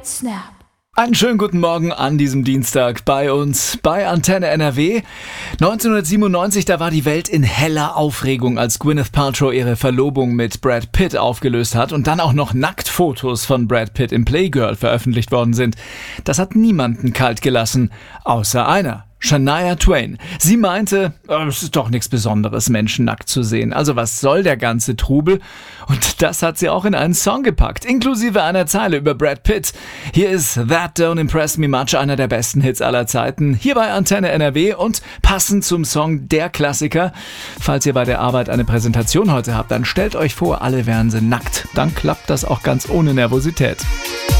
Snap. Einen schönen guten Morgen an diesem Dienstag bei uns bei Antenne NRW. 1997, da war die Welt in heller Aufregung, als Gwyneth Paltrow ihre Verlobung mit Brad Pitt aufgelöst hat und dann auch noch Nacktfotos von Brad Pitt im Playgirl veröffentlicht worden sind. Das hat niemanden kalt gelassen, außer einer. Shania Twain. Sie meinte, es ist doch nichts Besonderes, Menschen nackt zu sehen. Also was soll der ganze Trubel? Und das hat sie auch in einen Song gepackt, inklusive einer Zeile über Brad Pitt. Hier ist That Don't Impress Me Much, einer der besten Hits aller Zeiten. Hier bei Antenne NRW und passend zum Song der Klassiker. Falls ihr bei der Arbeit eine Präsentation heute habt, dann stellt euch vor, alle wären sie nackt. Dann klappt das auch ganz ohne Nervosität.